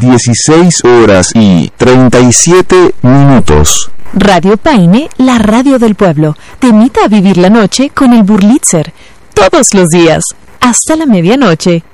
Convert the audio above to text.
16:37. Radio Paine, la radio del pueblo, te invita a vivir la noche con el Burlitzer. Todos los días, hasta la medianoche.